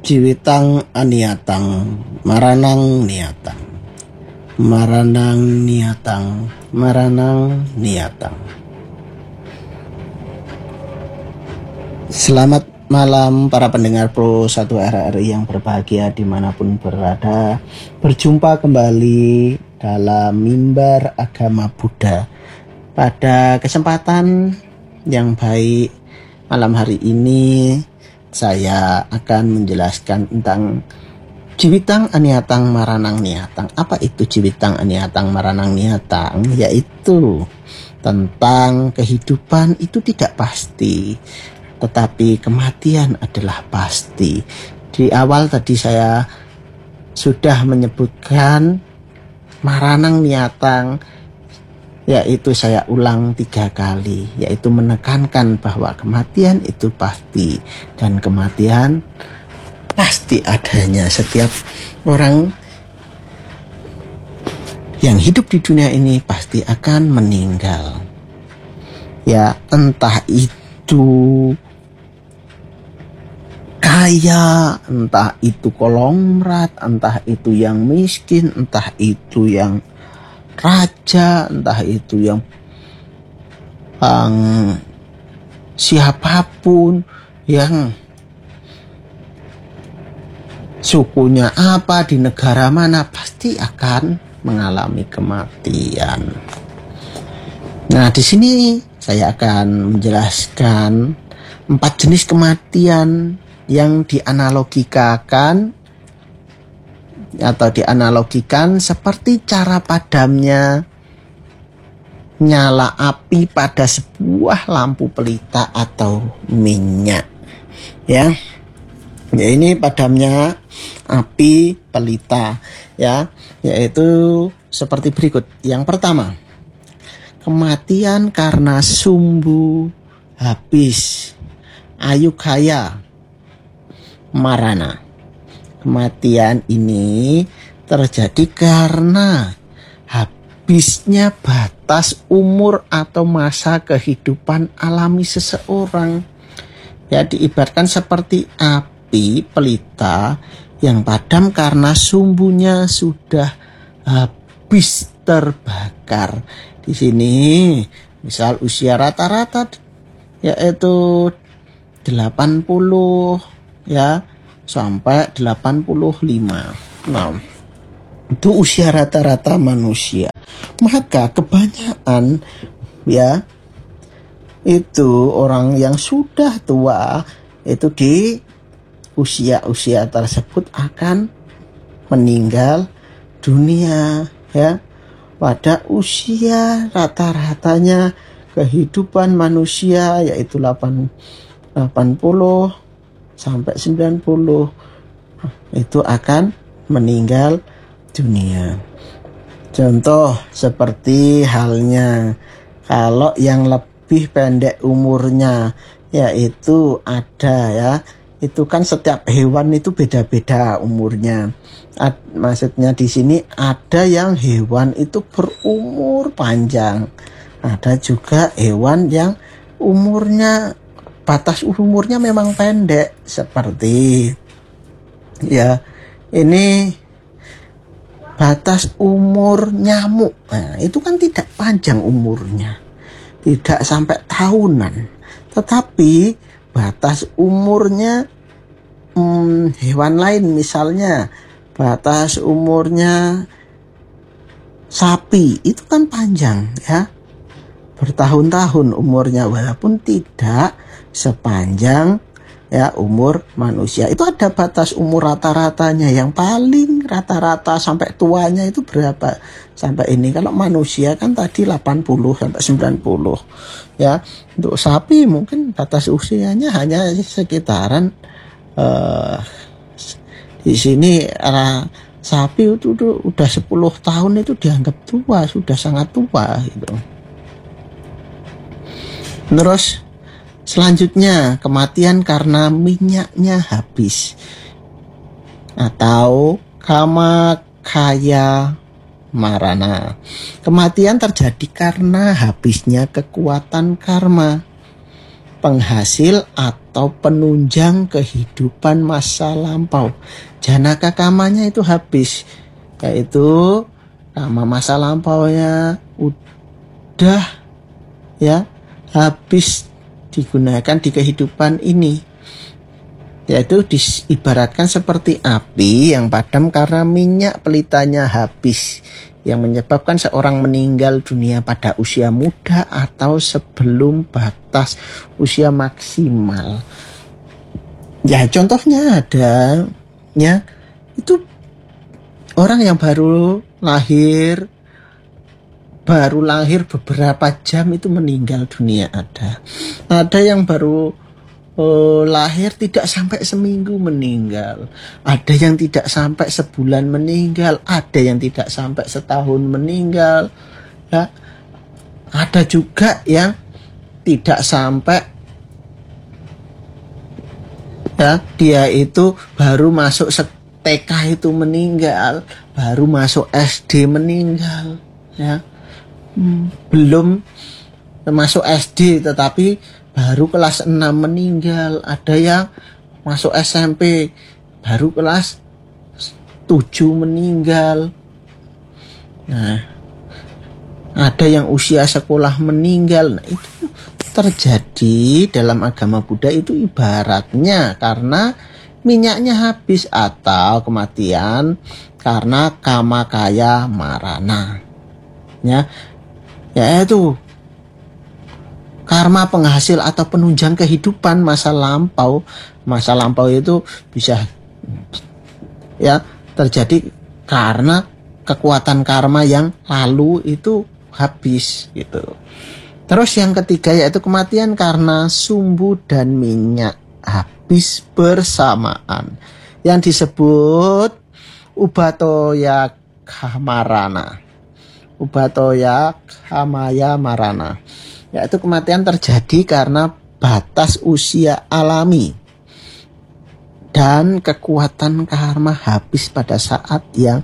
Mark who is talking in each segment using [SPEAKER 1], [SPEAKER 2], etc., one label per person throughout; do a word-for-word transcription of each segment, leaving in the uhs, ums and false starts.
[SPEAKER 1] Jiwitang aniatang maranang niatang, maranang niatang, maranang niatang. Selamat malam para pendengar Pro satu R R I yang berbahagia dimanapun berada. Berjumpa kembali dalam mimbar agama Buddha. Pada kesempatan yang baik malam hari ini, saya akan menjelaskan tentang Jiwitang aniatang maranang niatang. Apa itu Jiwitang aniatang maranang niatang? Yaitu tentang kehidupan itu tidak pasti, tetapi kematian adalah pasti. Di awal tadi saya sudah menyebutkan maranang niatang, yaitu saya ulang tiga kali, yaitu menekankan bahwa kematian itu pasti, dan kematian pasti adanya. Setiap orang yang hidup di dunia ini pasti akan meninggal, ya, entah itu kaya, entah itu konglomerat, entah itu yang miskin, entah itu yang raja, entah itu yang um, siapapun, yang sukunya apa, di negara mana, pasti akan mengalami kematian. Nah, di sini saya akan menjelaskan empat jenis kematian yang dianalogikan atau dianalogikan seperti cara padamnya nyala api pada sebuah lampu pelita atau minyak, ya. Ya, ini padamnya api pelita, ya, yaitu seperti berikut. Yang pertama, kematian karena sumbu habis, ayukaya marana. Kematian ini terjadi karena habisnya batas umur atau masa kehidupan alami seseorang. Ya, diibaratkan seperti api pelita yang padam karena sumbunya sudah habis terbakar. Di sini misal usia rata-rata yaitu delapan puluh, ya, sampai delapan puluh lima. Nah, itu usia rata-rata manusia. Maka kebanyakan, ya, itu orang yang sudah tua itu di usia-usia tersebut akan meninggal dunia, ya, pada usia rata-ratanya kehidupan manusia yaitu delapan puluh sampai sembilan puluh, itu akan meninggal dunia. Contoh seperti halnya kalau yang lebih pendek umurnya, yaitu ada, ya, itu kan setiap hewan itu beda-beda umurnya. Ad, maksudnya di sini ada yang hewan itu berumur panjang, ada juga hewan yang umurnya batas umurnya memang pendek, seperti, ya, ini batas umur nyamuk. Nah, itu kan tidak panjang umurnya, tidak sampai tahunan, tetapi batas umurnya hmm, hewan lain, misalnya batas umurnya sapi, itu kan panjang, ya, bertahun-tahun umurnya, walaupun tidak sepanjang, ya, umur manusia. Itu ada batas umur rata-ratanya, yang paling rata-rata sampai tuanya itu berapa, sampai ini. Kalau manusia kan tadi delapan puluh sampai sembilan puluh, ya. Untuk sapi mungkin batas usianya hanya sekitaran uh, di sini uh, sapi itu tuh, udah sepuluh tahun itu dianggap tua, sudah sangat tua gitu. Terus selanjutnya, kematian karena minyaknya habis atau kamakaya marana. Kematian terjadi karena habisnya kekuatan karma. penghasil atau penunjang kehidupan masa lampau. Janaka kamanya itu habis, yaitu karma masa lampaunya udah ya habis digunakan di kehidupan ini, yaitu diibaratkan seperti api yang padam karena minyak pelitanya habis, yang menyebabkan seorang meninggal dunia pada usia muda atau sebelum batas usia maksimal. Ya contohnya ada, ya itu orang yang baru lahir, baru lahir beberapa jam itu meninggal dunia ada. Ada yang baru Oh, lahir tidak sampai seminggu meninggal, ada yang tidak sampai sebulan meninggal, ada yang tidak sampai setahun meninggal, ya. Ada juga yang tidak sampai, ya, dia itu baru masuk T K itu meninggal, baru masuk S D meninggal, ya. Hmm, belum masuk S D tetapi baru kelas enam meninggal. Ada yang masuk S M P baru kelas tujuh meninggal. Nah, ada yang usia sekolah meninggal. Nah, itu terjadi dalam agama Buddha itu ibaratnya karena minyaknya habis atau kematian karena kama kaya marana. Ya, yaitu karma penghasil atau penunjang kehidupan masa lampau. Masa lampau itu bisa ya terjadi karena kekuatan karma yang lalu itu habis gitu. Terus yang ketiga yaitu kematian karena sumbu dan minyak habis bersamaan, yang disebut ubatoya kamarana. Ubatoya kamaya marana, yaitu kematian terjadi karena batas usia alami dan kekuatan karma habis pada saat yang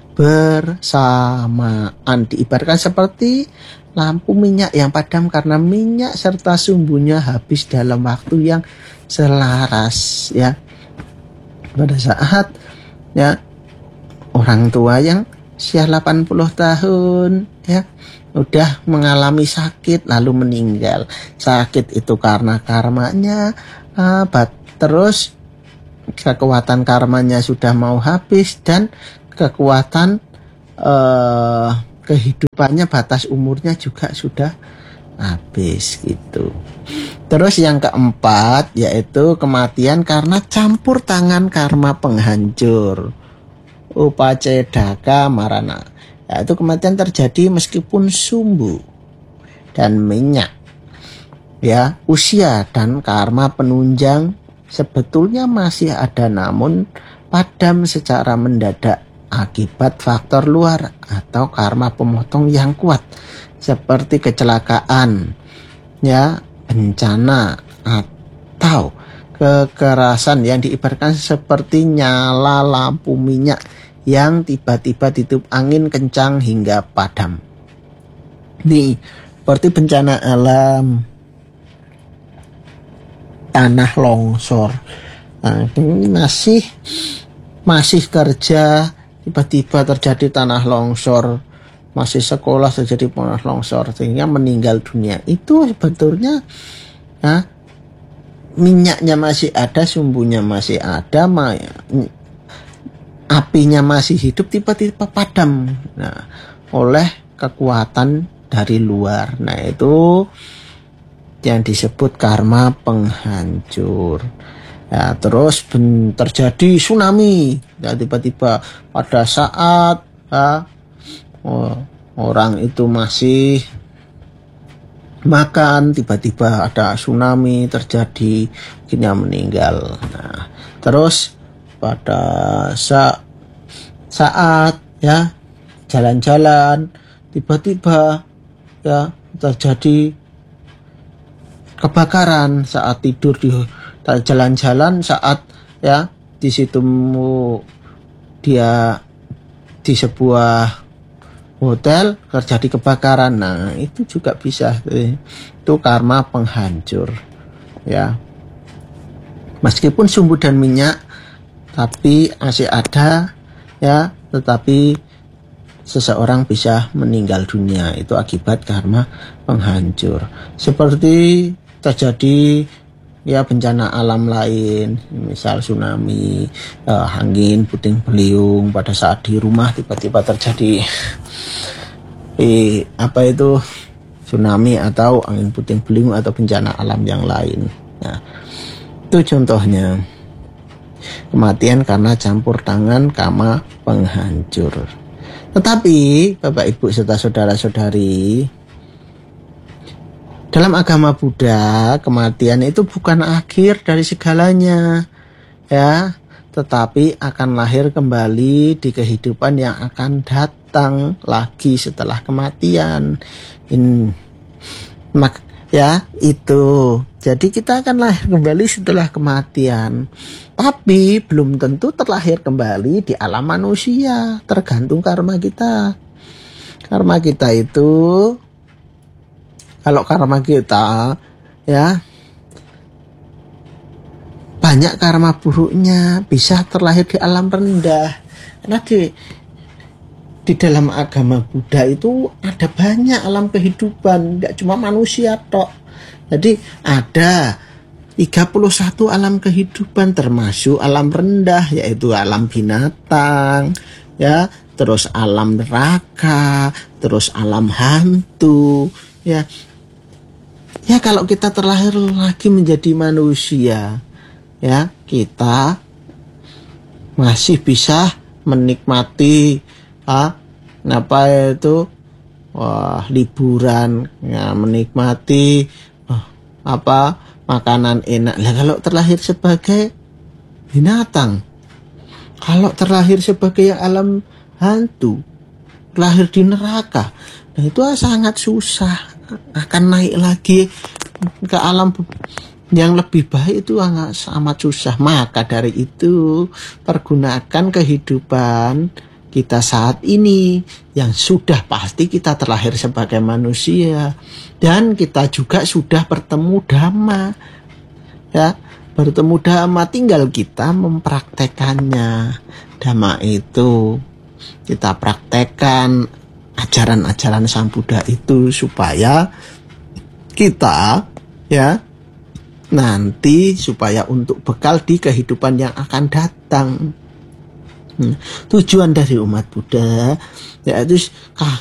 [SPEAKER 1] bersamaan. Diibaratkan seperti lampu minyak yang padam karena minyak serta sumbunya habis dalam waktu yang selaras, ya. Pada saat ya orang tua yang usia delapan puluh tahun ya udah mengalami sakit lalu meninggal. Sakit itu karena karmanya uh, bat, terus kekuatan karmanya sudah mau habis dan kekuatan uh, kehidupannya, batas umurnya juga sudah habis gitu. Terus yang keempat yaitu kematian karena campur tangan karma penghancur, upacedaka marana, yaitu kematian terjadi meskipun sumbu dan minyak ya usia dan karma penunjang sebetulnya masih ada namun padam secara mendadak akibat faktor luar atau karma pemotong yang kuat seperti kecelakaan ya, bencana atau kekerasan yang diibaratkan seperti nyala lampu minyak yang tiba-tiba ditiup angin kencang hingga padam. Nih, seperti bencana alam, tanah longsor. Nah, ini masih masih kerja, tiba-tiba terjadi tanah longsor, masih sekolah terjadi tanah longsor sehingga meninggal dunia. Itu sebetulnya ya, minyaknya masih ada, sumbunya masih ada, apinya masih hidup, tiba-tiba padam nah, oleh kekuatan dari luar. Nah, itu yang disebut karma penghancur. Ya, terus ben, terjadi tsunami. Ya, tiba-tiba pada saat ya, oh, orang itu masih makan, tiba-tiba ada tsunami terjadi, akhirnya meninggal. Nah, terus pada saat, saat ya jalan-jalan tiba-tiba ya terjadi kebakaran saat tidur di jalan-jalan, saat ya di situ dia di sebuah hotel terjadi kebakaran. Nah, itu juga bisa, itu karma penghancur ya. Meskipun sumbu dan minyak tapi masih ada, ya, tetapi seseorang bisa meninggal dunia itu akibat karma penghancur. Seperti terjadi ya bencana alam lain, misal tsunami, eh, angin puting beliung, pada saat di rumah tiba-tiba terjadi eh, apa itu tsunami atau angin puting beliung atau bencana alam yang lain. Nah, itu contohnya kematian karena campur tangan karma penghancur. Tetapi Bapak Ibu serta saudara-saudari, dalam agama Buddha kematian itu bukan akhir dari segalanya, ya, tetapi akan lahir kembali di kehidupan yang akan datang lagi setelah kematian. In, mak, ya itu. Jadi kita akan lahir kembali setelah kematian. Tapi belum tentu terlahir kembali di alam manusia, tergantung karma kita. Karma kita itu, kalau karma kita ya banyak karma buruknya, bisa terlahir di alam rendah. Karena di di dalam agama Buddha itu ada banyak alam kehidupan, tidak cuma manusia tok. Jadi ada tiga puluh satu alam kehidupan, termasuk alam rendah yaitu alam binatang, ya, terus alam neraka, terus alam hantu, ya. Ya kalau kita terlahir lagi menjadi manusia, ya, kita masih bisa menikmati ah, apa itu wah liburan, ya, menikmati oh, apa makanan enak. Lah kalau terlahir sebagai binatang, kalau terlahir sebagai alam hantu, terlahir di neraka, nah itu sangat susah, akan naik lagi ke alam yang lebih baik itu sangat susah. Maka dari itu pergunakan kehidupan kita saat ini yang sudah pasti kita terlahir sebagai manusia, dan kita juga sudah bertemu Dhamma, ya, bertemu Dhamma, tinggal kita mempraktekannya. Dhamma itu kita praktekkan ajaran-ajaran Sang Buddha itu supaya kita ya nanti supaya untuk bekal di kehidupan yang akan datang. Hmm. Tujuan dari umat Buddha yaitu ah,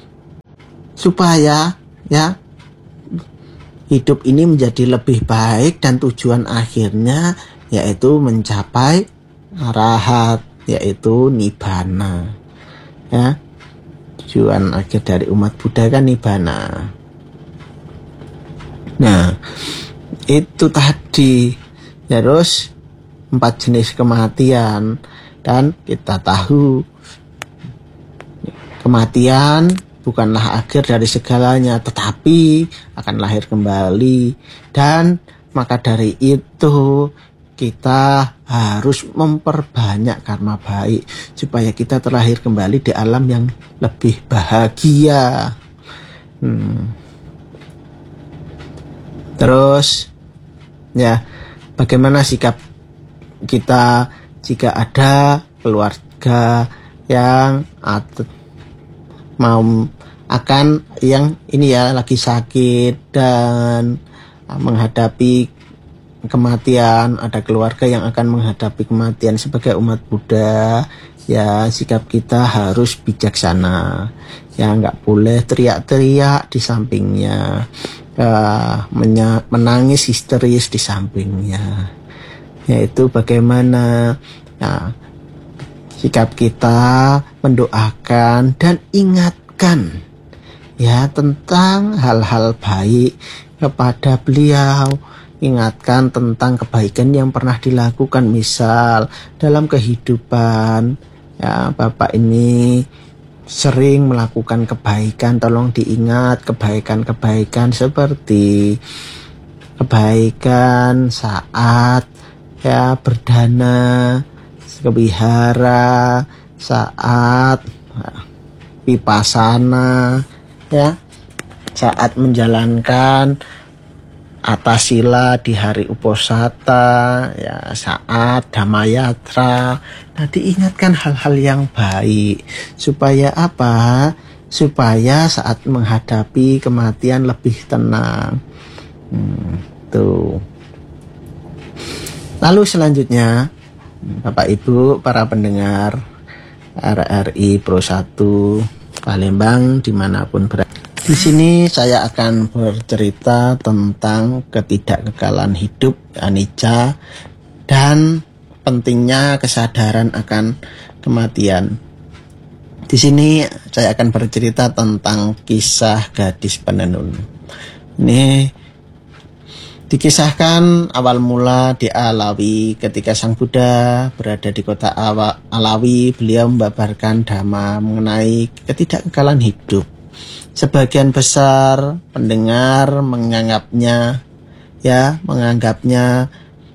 [SPEAKER 1] supaya ya hidup ini menjadi lebih baik, dan tujuan akhirnya yaitu mencapai arahat, yaitu nibbana, ya. Tujuan akhir dari umat Buddha kan nibbana. Nah itu tadi. Terus empat jenis kematian. Dan kita tahu kematian bukanlah akhir dari segalanya, tetapi akan lahir kembali. Dan maka dari itu kita harus memperbanyak karma baik supaya kita terlahir kembali di alam yang lebih bahagia. Hmm. Terus ya, bagaimana sikap kita jika ada keluarga yang atau mau akan yang ini ya lagi sakit dan menghadapi kematian, ada keluarga yang akan menghadapi kematian. Sebagai umat Buddha ya, sikap kita harus bijaksana, ya, nggak boleh teriak-teriak di sampingnya, uh, menangis histeris di sampingnya. Yaitu bagaimana nah, sikap kita mendoakan dan ingatkan ya tentang hal-hal baik kepada beliau. Ingatkan tentang kebaikan yang pernah dilakukan. Misal dalam kehidupan ya, Bapak ini sering melakukan kebaikan, tolong diingat kebaikan-kebaikan seperti kebaikan saat ya berdana, kewihara, saat vipassana, ya, saat menjalankan Atasila di hari Uposatha, ya saat Damayatra. Nah, diingatkan hal-hal yang baik supaya apa? Supaya saat menghadapi kematian lebih tenang. Hmm, tuh. Lalu selanjutnya, Bapak Ibu, para pendengar R R I Pro satu Palembang dimanapun berada. Di sini saya akan bercerita tentang ketidakkekalan hidup, anicca, dan pentingnya kesadaran akan kematian. Di sini saya akan bercerita tentang kisah gadis penenun. Ini dikisahkan awal mula di Alawi. Ketika Sang Buddha berada di kota Alawi, beliau membabarkan dhamma mengenai ketidakkekalan hidup. Sebagian besar pendengar menganggapnya ya, menganggapnya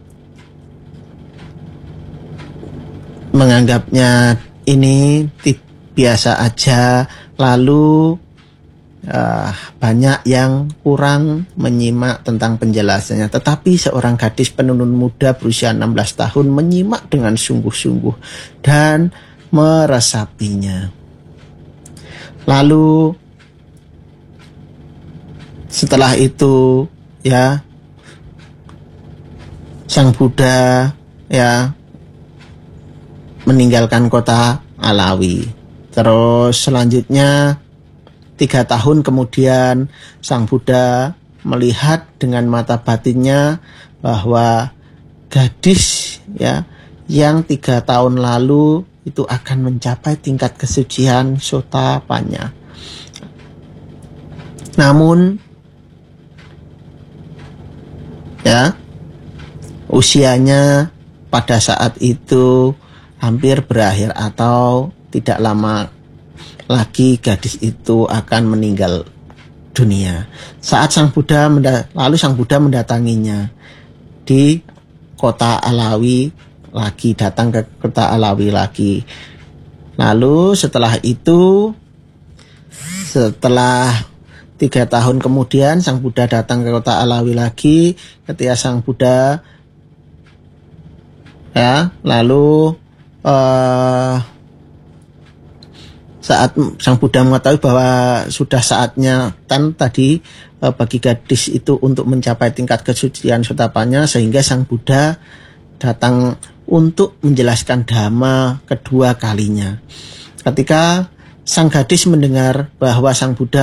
[SPEAKER 1] menganggapnya ini biasa aja, lalu uh, banyak yang kurang menyimak tentang penjelasannya. Tetapi seorang gadis penenun muda berusia enam belas tahun menyimak dengan sungguh-sungguh dan meresapinya. Lalu setelah itu ya, Sang Buddha ya meninggalkan kota Alawi. Terus selanjutnya tiga tahun kemudian Sang Buddha melihat dengan mata batinnya bahwa gadis ya yang tiga tahun lalu itu akan mencapai tingkat kesucian Sotapanna. Namun ya, usianya pada saat itu hampir berakhir atau tidak lama lagi gadis itu akan meninggal dunia. Saat Sang Buddha lalu Sang Buddha mendatanginya di kota Alawi lagi, datang ke kota Alawi lagi. Lalu setelah itu, setelah tiga tahun kemudian Sang Buddha datang ke kota Alawi lagi. Ketika Sang Buddha ya, lalu uh, saat Sang Buddha mengetahui bahwa sudah saatnya kan tadi uh, bagi gadis itu untuk mencapai tingkat kesucian Sotapanna, sehingga Sang Buddha datang untuk menjelaskan dhamma kedua kalinya. Ketika sang gadis mendengar bahwa Sang Buddha